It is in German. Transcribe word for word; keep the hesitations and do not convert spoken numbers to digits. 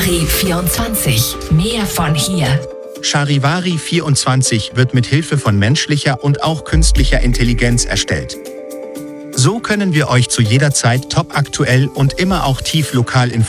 Charivari vierundzwanzig. Mehr von hier. Charivari vierundzwanzig wird mit Hilfe von menschlicher und auch künstlicher Intelligenz erstellt. So können wir euch zu jeder Zeit top aktuell und immer auch tief lokal informieren.